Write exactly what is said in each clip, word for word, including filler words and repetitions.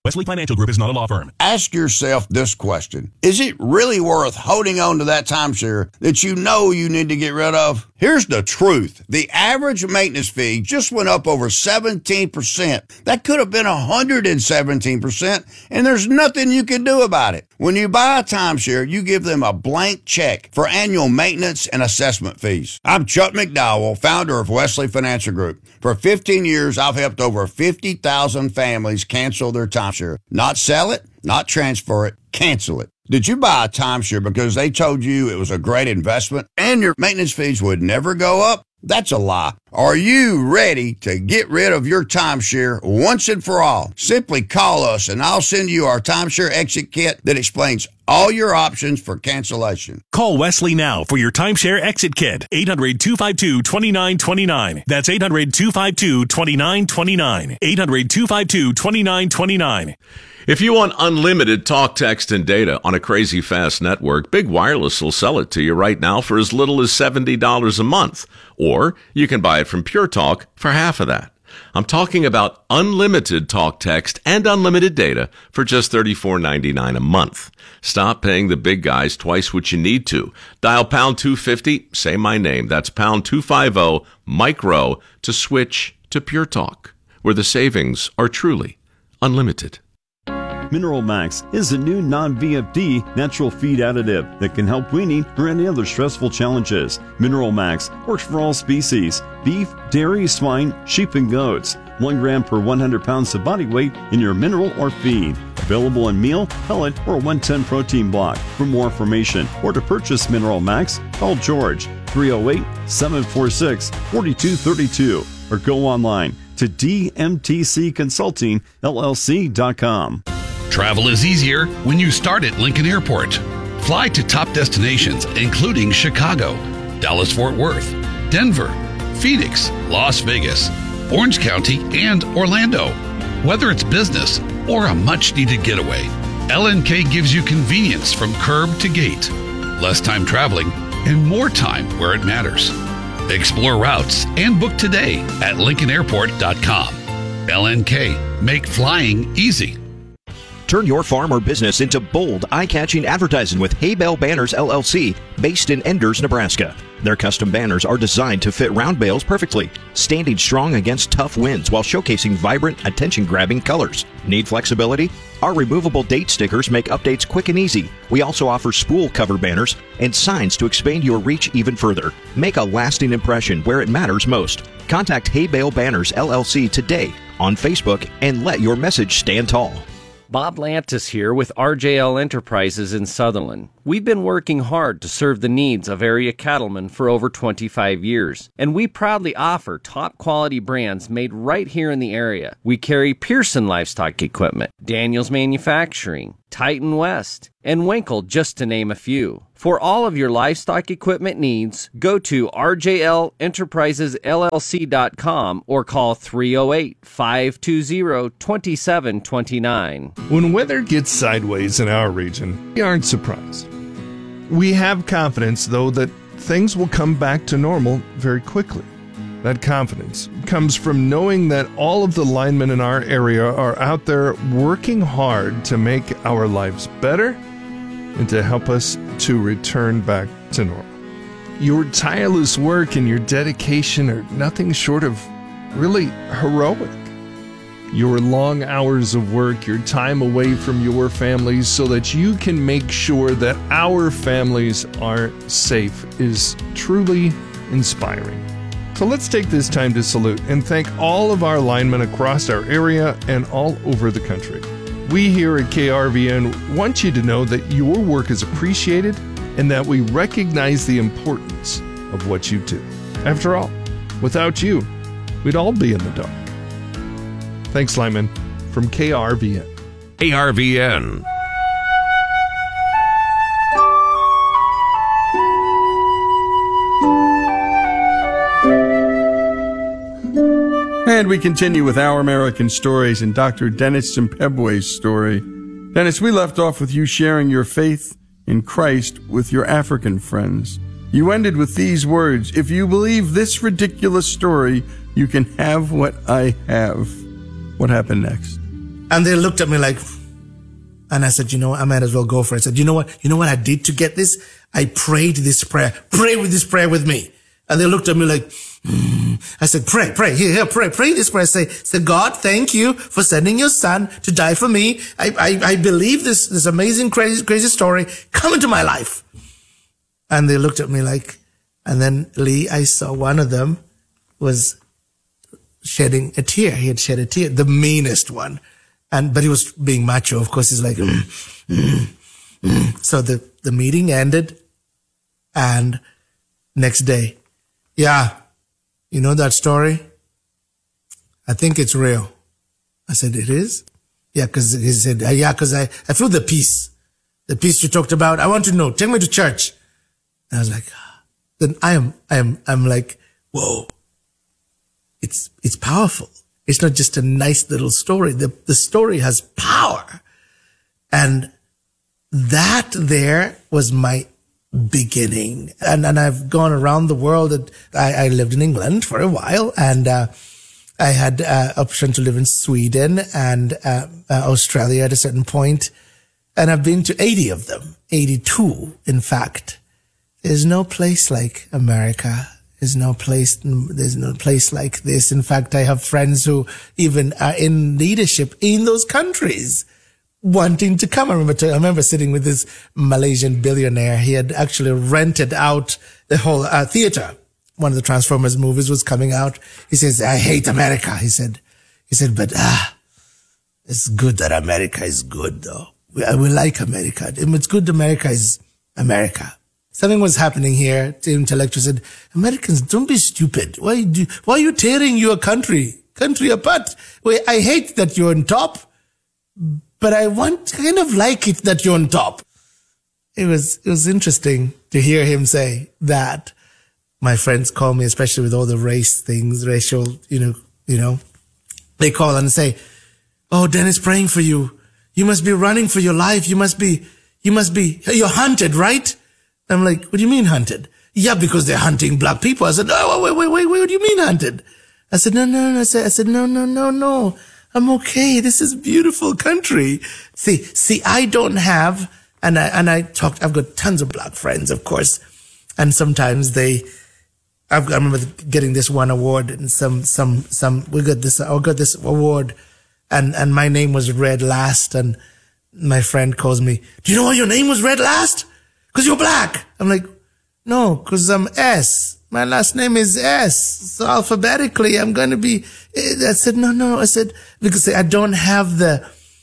Wesley Financial Group is not a law firm. Ask yourself this question. Is it really worth holding on to that timeshare that you know you need to get rid of? Here's the truth. The average maintenance fee just went up over seventeen percent. That could have been one hundred seventeen percent, and there's nothing you can do about it. When you buy a timeshare, you give them a blank check for annual maintenance and assessment fees. I'm Chuck McDowell, founder of Wesley Financial Group. For fifteen years, I've helped over fifty thousand families cancel their timeshare. Not sell it, not transfer it, cancel it. Did you buy a timeshare because they told you it was a great investment and your maintenance fees would never go up? That's a lie. Are you ready to get rid of your timeshare once and for all? Simply call us and I'll send you our timeshare exit kit that explains all your options for cancellation. Call Wesley now for your timeshare exit kit. eight hundred, two five two, two nine two nine. That's eight hundred, two five two, two nine two nine. eight hundred, two five two, two nine two nine. If you want unlimited talk, text, and data on a crazy fast network, Big Wireless will sell it to you right now for as little as seventy dollars a month. Or you can buy it from Pure Talk for half of that. I'm talking about unlimited talk, text, and unlimited data for just thirty-four ninety-nine a month. Stop paying the big guys twice what you need to. Dial pound two fifty, say my name. That's pound two fifty, micro, to switch to Pure Talk, where the savings are truly unlimited. Mineral Max is a new non-V F D natural feed additive that can help weaning or any other stressful challenges. Mineral Max works for all species: beef, dairy, swine, sheep, and goats. One gram per one hundred pounds of body weight in your mineral or feed. Available in meal, pellet, or one ten protein block. For more information or to purchase Mineral Max, call George three oh eight, seven four six, four two three two or go online to d m t c consulting l l c dot com. Travel is easier when you start at Lincoln Airport. Fly to top destinations including Chicago, Dallas-Fort Worth, Denver, Phoenix, Las Vegas, Orange County, and Orlando. Whether it's business or a much-needed getaway, L N K gives you convenience from curb to gate, less time traveling, and more time where it matters. Explore routes and book today at lincoln airport dot com. L N K, make flying easy. Turn your farm or business into bold, eye-catching advertising with Hay Bale Banners, L L C, based in Enders, Nebraska. Their custom banners are designed to fit round bales perfectly, standing strong against tough winds while showcasing vibrant, attention-grabbing colors. Need flexibility? Our removable date stickers make updates quick and easy. We also offer spool cover banners and signs to expand your reach even further. Make a lasting impression where it matters most. Contact Hay Bale Banners, L L C today on Facebook and let your message stand tall. Bob Lantis here with R J L Enterprises in Sutherland. We've been working hard to serve the needs of area cattlemen for over twenty-five years, and we proudly offer top-quality brands made right here in the area. We carry Pearson Livestock Equipment, Daniels Manufacturing, Titan West, and Winkle, just to name a few. For all of your livestock equipment needs, go to r j l enterprises l l c dot com or call three oh eight, five two zero, two seven two nine. When weather gets sideways in our region, we aren't surprised. We have confidence, though, that things will come back to normal very quickly. That confidence comes from knowing that all of the linemen in our area are out there working hard to make our lives better and to help us to return back to normal. Your tireless work and your dedication are nothing short of really heroic. Your long hours of work, your time away from your families so that you can make sure that our families are safe is truly inspiring. So let's take this time to salute and thank all of our linemen across our area and all over the country. We here at K R V N want you to know that your work is appreciated and that we recognize the importance of what you do. After all, without you, we'd all be in the dark. Thanks, Lyman, from K R V N. K R V N. And we continue with Our American Stories and Doctor Dennis Zimbabwe's story. Dennis, we left off with you sharing your faith in Christ with your African friends. You ended with these words: if you believe this ridiculous story, you can have what I have. What happened next? And they looked at me like, and I said, you know what? I might as well go for it. I said, you know what? You know what I did to get this? I prayed this prayer. Pray with this prayer with me. And they looked at me like, mm. I said, pray, pray, here, here, pray, pray this prayer. I say, say, God, thank you for sending your son to die for me. I, I, I believe this, this amazing, crazy, crazy story. Come into my life. And they looked at me like, and then Lee, I saw one of them was shedding a tear. He had shed a tear, the meanest one. And, but he was being macho. Of course, he's like, mm, mm, mm. So the, the meeting ended, and next day, yeah, you know that story? I think it's real. I said, it is? Yeah, cause he said, yeah, cause I, I feel the peace, the peace you talked about. I want to know, take me to church. And I was like, ah. Then I am, I am, I'm like, whoa, it's, it's powerful. It's not just a nice little story. The, the story has power. And that there was my beginning. And, and I've gone around the world. I, I lived in England for a while, and, uh, I had, uh, option to live in Sweden and, uh, uh, Australia at a certain point. And I've been to eighty of them, eighty-two, in fact. There's no place like America. There's no place, there's no place like this. In fact, I have friends who even are in leadership in those countries wanting to come. I remember, I remember sitting with this Malaysian billionaire. He had actually rented out the whole uh, theater. One of the Transformers movies was coming out. He says, I hate America. He said, he said, but ah, it's good that America is good though. We, we like America. It's good that America is America. Something was happening here. The intellectual said, Americans, don't be stupid. Why do, why are you tearing your country, country apart? Well, I hate that you're on top, but I want, kind of like it that you're on top. It was, it was interesting to hear him say that. My friends call me, especially with all the race things, racial, you know, you know, they call and say, oh, Dennis, praying for you. You must be running for your life. You must be, you must be, you're hunted, right? I'm like, what do you mean hunted? Yeah, because they're hunting black people. I said, oh, wait, wait, wait, wait, what do you mean hunted? I said, no, no, no. I said, I said, no, no, no, no. I'm okay. This is a beautiful country. See, see, I don't have, and I, and I talked, I've got tons of black friends, of course. And sometimes they, I've, I remember getting this one award and some, some, some, we got this, I got this award and, and my name was read last. And my friend calls me, do you know why your name was read last? Cause you're black. I'm like, no, cause I'm S. My last name is S. So alphabetically, I'm going to be, I said, no, no. I said, because I don't have the,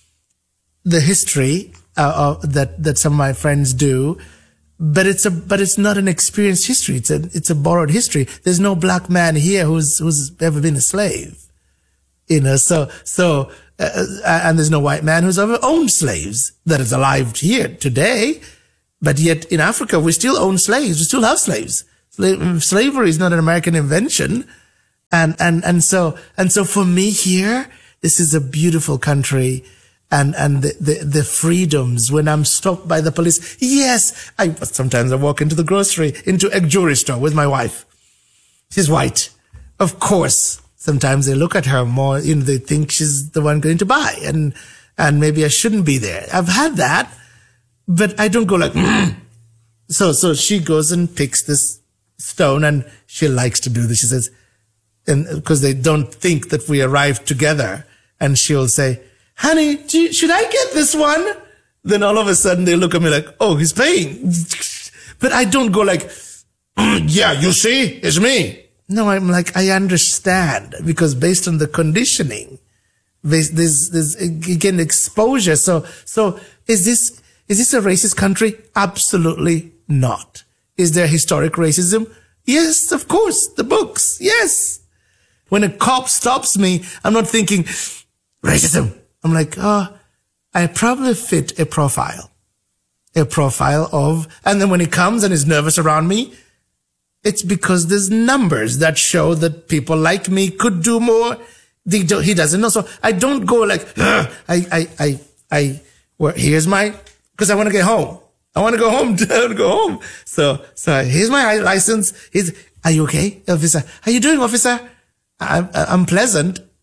the history, uh, uh, that, that some of my friends do, but it's a, but it's not an experienced history. It's a, it's a borrowed history. There's no black man here who's, who's ever been a slave. You know, so, so, uh, and there's no white man who's ever owned slaves that is alive here today. But yet in Africa, we still own slaves. We still have slaves. Sla- slavery is not an American invention. And, and, and so, and so for me here, this is a beautiful country. And, and the, the, the freedoms when I'm stopped by the police. Yes, I, sometimes I walk into the grocery, into a jewelry store with my wife. She's white. Of course, sometimes they look at her more, you know, they think she's the one going to buy and, and maybe I shouldn't be there. I've had that. But I don't go like, mm. so, so she goes and picks this stone and she likes to do this. She says, and because they don't think that we arrived together, and she'll say, honey, do you, should I get this one? Then all of a sudden they look at me like, oh, he's paying. But I don't go like, mm, yeah, you see, it's me. No, I'm like, I understand, because based on the conditioning, there's, there's, there's again, exposure. So, so is this, Is this a racist country? Absolutely not. Is there historic racism? Yes, of course. The books. Yes. When a cop stops me, I'm not thinking racism. I'm like, oh, I probably fit a profile. A profile of, and then when he comes and is nervous around me, it's because there's numbers that show that people like me could do more. He doesn't know. So I don't go like, I, I, I, I, well, here's my, because I want to get home. I want to go home. I want to go home. So, so here's my license. Here's, are you okay, officer? How you doing, officer? I'm, I'm pleasant.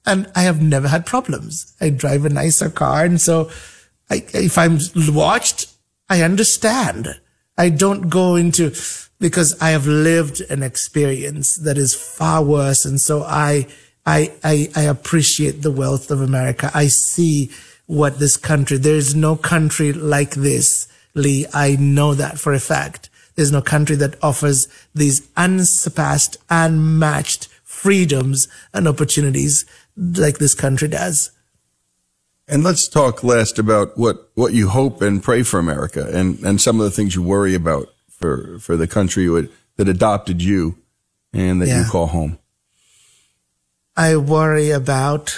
and I have never had problems. I drive a nicer car. And so I, if I'm watched, I understand. I don't go into, because I have lived an experience that is far worse. And so I, I, I, I appreciate the wealth of America. I see what this country, there is no country like this, Lee. I know that for a fact. There's no country that offers these unsurpassed, unmatched freedoms and opportunities like this country does. And let's talk last about what, what you hope and pray for America, and, and some of the things you worry about for, for the country that adopted you and that yeah. you call home. I worry about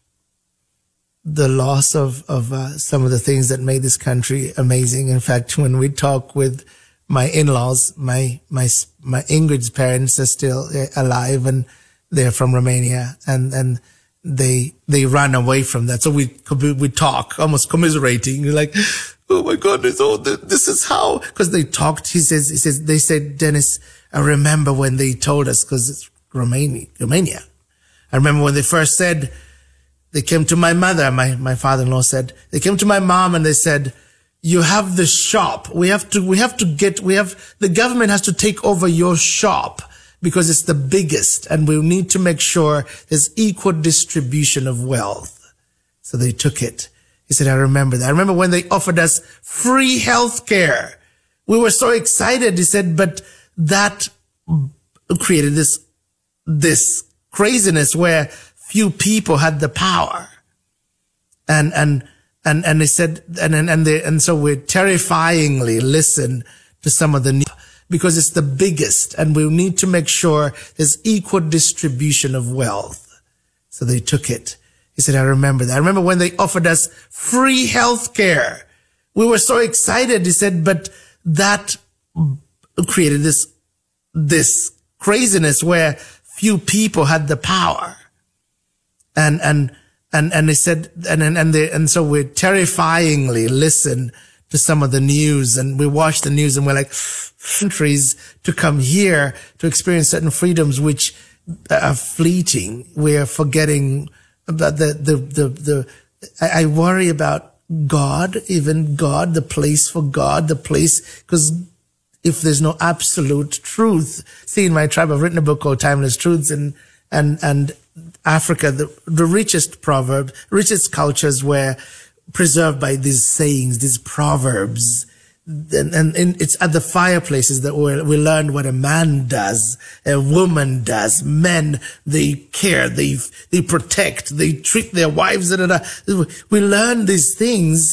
the loss of, of uh, some of the things that made this country amazing. In fact, when we talk with my in-laws, my, my, my Ingrid's parents are still alive, and they're from Romania, and, and they, they ran away from that. So we, we talk almost commiserating, like, oh my goodness, oh, this is how, cause they talked, he says, he says, they said, Dennis, I remember when they told us, cause it's Romania, Romania. I remember when they first said, they came to my mother, my, my father-in-law said, they came to my mom and they said, you have the shop. We have to, we have to get, we have, the government has to take over your shop because it's the biggest, and we need to make sure there's equal distribution of wealth. So they took it. He said, I remember that. I remember when they offered us free health care. We were so excited. He said, but that created this, this craziness where few people had the power. And, and, And, and they said, and, and, and they, and so we terrifyingly listen to some of the news because it's the biggest, and we need to make sure there's equal distribution of wealth. So they took it. He said, I remember that. I remember when they offered us free health care. We were so excited. He said, but that created this, this craziness where few people had the power. And, and, And, and they said, and, and, and they, and so we terrifyingly listen to some of the news, and we watch the news and we're like, countries to come here to experience certain freedoms which are fleeting. We're forgetting about the, the, the, the, I, I worry about God, even God, the place for God, the place, because if there's no absolute truth, see, in my tribe, I've written a book called Timeless Truths, and, and, and, Africa, the, the richest proverb, richest cultures were preserved by these sayings, these proverbs. And, and, and it's at the fireplaces that we, we learned what a man does, a woman does. Men, they care, they, they protect, they treat their wives. Da, da, da. We learn these things.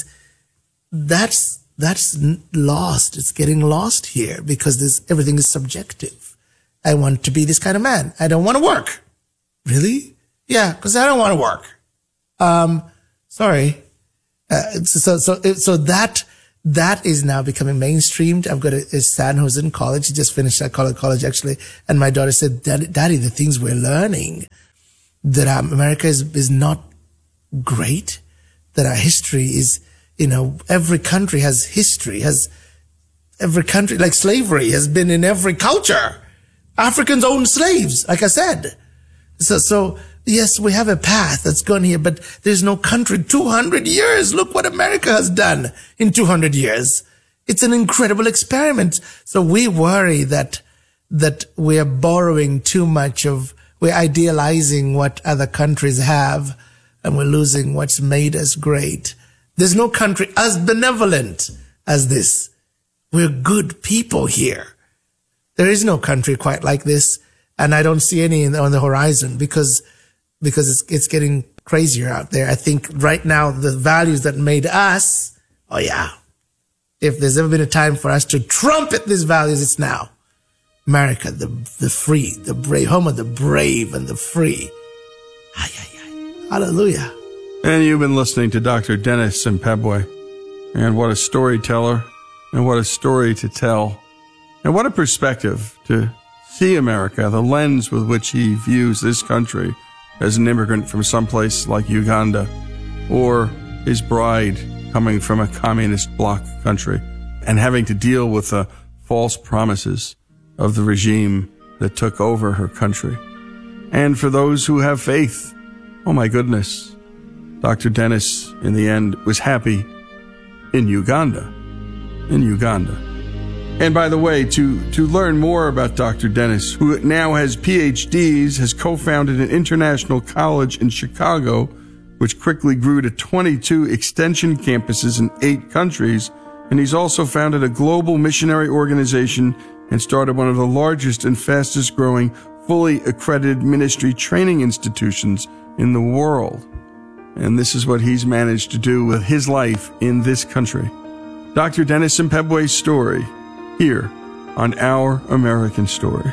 That's, that's lost. It's getting lost here because this, everything is subjective. I want to be this kind of man. I don't want to work. Really? Yeah, because I don't want to work. Um, sorry. Uh, so, so, so that, that is now becoming mainstreamed. I've got a, a son who's in college. He just finished at college, college actually. And my daughter said, Daddy, Daddy, the things we're learning, that um, America is, is not great, that our history is, you know, every country has history, has every country, like slavery has been in every culture. Africans own slaves, like I said. So, so, yes, we have a path that's gone here, but there's no country. two hundred years. Look what America has done in two hundred years. It's an incredible experiment. So we worry that, that we are borrowing too much of, we're idealizing what other countries have, and we're losing what's made us great. There's no country as benevolent as this. We're good people here. There is no country quite like this. And I don't see any on the horizon because, because it's, it's getting crazier out there. I think right now the values that made us, oh yeah. If there's ever been a time for us to trumpet these values, it's now. America, the, the free, the brave, home of the brave and the free. Ay, ay, ay. Hallelujah. And you've been listening to Doctor Dennis Simpebwe. And what a storyteller, and what a story to tell. And what a perspective to see America, the lens with which he views this country as an immigrant from someplace like Uganda, or his bride coming from a communist bloc country and having to deal with the false promises of the regime that took over her country. And for those who have faith, Oh my goodness. Doctor Dennis, in the end, was happy in Uganda. In Uganda. And by the way, to, to learn more about Doctor Dennis, who now has P H Ds, has co-founded an international college in Chicago, which quickly grew to twenty-two extension campuses in eight countries, and he's also founded a global missionary organization and started one of the largest and fastest growing fully accredited ministry training institutions in the world. And this is what he's managed to do with his life in this country. Doctor Dennis Mpebwe's story, here on Our American Stories.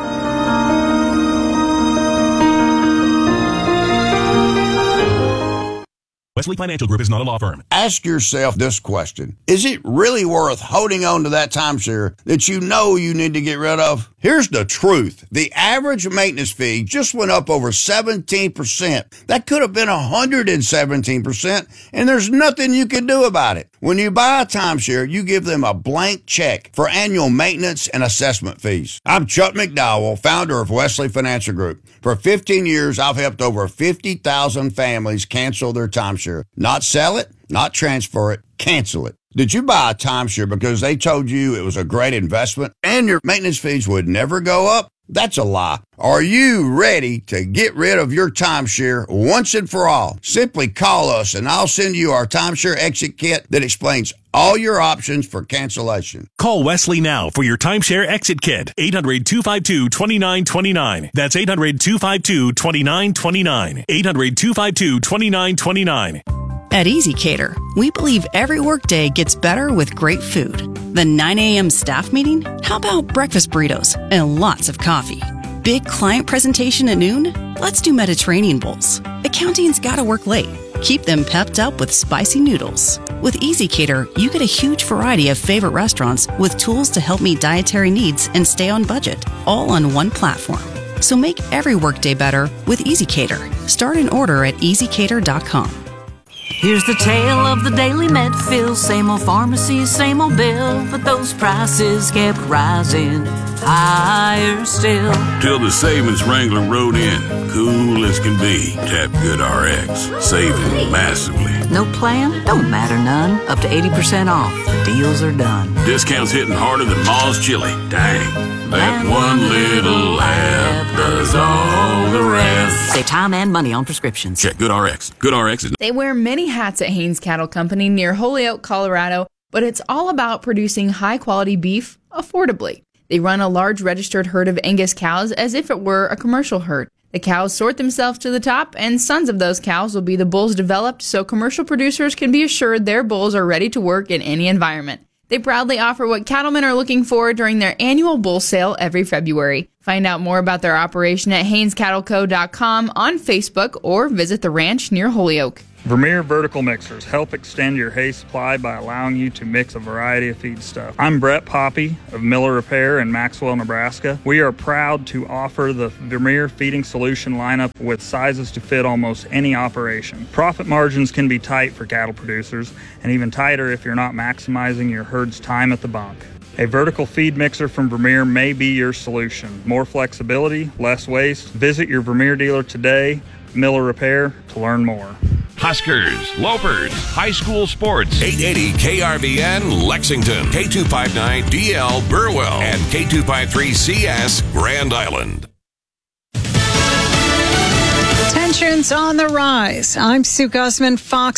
Wesley Financial Group is not a law firm. Ask yourself this question. Is it really worth holding on to that timeshare that you know you need to get rid of? Here's the truth. The average maintenance fee just went up over seventeen percent. That could have been one hundred seventeen percent, and there's nothing you can do about it. When you buy a timeshare, you give them a blank check for annual maintenance and assessment fees. I'm Chuck McDowell, founder of Wesley Financial Group. For fifteen years, I've helped over fifty thousand families cancel their timeshare. Not sell it, not transfer it, cancel it. Did you buy a timeshare because they told you it was a great investment and your maintenance fees would never go up? That's a lie. Are you ready to get rid of your timeshare once and for all? Simply call us and I'll send you our timeshare exit kit that explains all your options for cancellation. Call Wesley now for your timeshare exit kit. eight hundred, two five two, two nine two nine. That's eight hundred, two five two, two nine two nine. eight hundred, two five two, two nine two nine. At EasyCater, we believe every workday gets better with great food. The nine a.m. staff meeting? How about breakfast burritos and lots of coffee? Big client presentation at noon? Let's do Mediterranean bowls. Accounting's gotta work late. Keep them pepped up with spicy noodles. With EasyCater, you get a huge variety of favorite restaurants with tools to help meet dietary needs and stay on budget, all on one platform. So make every workday better with EasyCater. Start an order at easy cater dot com. Here's the tale of the daily Medfill. Same old pharmacy, same old bill, but those prices kept rising higher still. Till the savings wrangler rode in, cool as can be. Tap Good R X, saving massively. No plan? Don't matter none. Up to eighty percent off. The deals are done. Discounts hitting harder than Ma's chili. Dang. That one little app does all the rest. Save time and money on prescriptions. Check Good R X. Good R X is... They wear many hats at Haines Cattle Company near Holyoke, Colorado, but it's all about producing high-quality beef affordably. They run a large registered herd of Angus cows as if it were a commercial herd. The cows sort themselves to the top, and sons of those cows will be the bulls developed so commercial producers can be assured their bulls are ready to work in any environment. They proudly offer what cattlemen are looking for during their annual bull sale every February. Find out more about their operation at Haines Cattle Co dot com, on Facebook, or visit the ranch near Holyoke. Vermeer Vertical Mixers help extend your hay supply by allowing you to mix a variety of feedstuff. I'm Brett Poppy of Miller Repair in Maxwell, Nebraska. We are proud to offer the Vermeer feeding solution lineup with sizes to fit almost any operation. Profit margins can be tight for cattle producers, and even tighter if you're not maximizing your herd's time at the bunk. A vertical feed mixer from Vermeer may be your solution. More flexibility, less waste. Visit your Vermeer dealer today, Miller Repair, to learn more. Huskers, Lopers, high school sports. eight eighty K R V N Lexington, K two fifty-nine D L Burwell, and K two fifty-three C S Grand Island. Tensions on the rise. I'm Sue Guzman, Fox